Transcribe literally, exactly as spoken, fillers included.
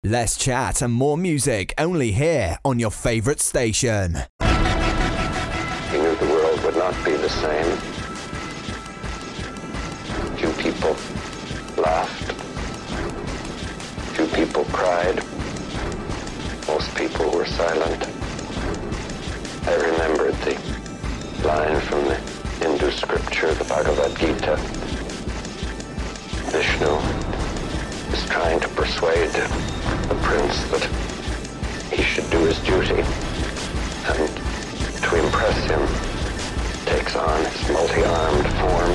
Less chat and more music only here on your favourite station. He knew the world would not be the same. Few people laughed. Few people cried. Most people were silent. I remembered the line from the Hindu scripture, the Bhagavad Gita. Vishnu is trying to persuade the prince that he should do his duty, and to impress him takes on his multi-armed form